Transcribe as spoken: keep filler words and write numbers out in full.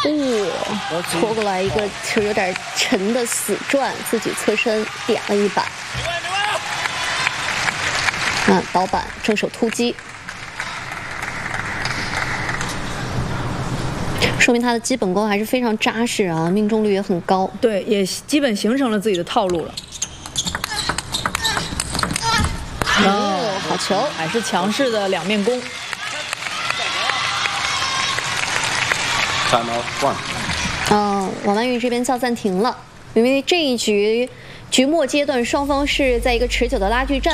哇，搓过来一个其实有点沉的死转，自己侧身点了一板。啊，倒板正手突击，说明他的基本功还是非常扎实啊，命中率也很高。 对，也基本形成了自己的套路了。 哦，好球， 还是强势的两面攻。 嗯，王曼玉这边叫暂停了，因为这一局局末阶段双方是在一个持久的拉锯战。